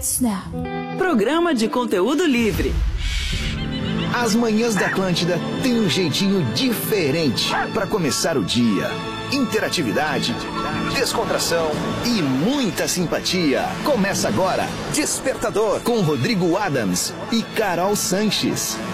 starts now. Programa de conteúdo livre. As manhãs da Atlântida têm um jeitinho diferente para começar o dia. Interatividade, descontração e muita simpatia. Começa agora, Despertador, com Rodrigo Adams e Carol Sanches.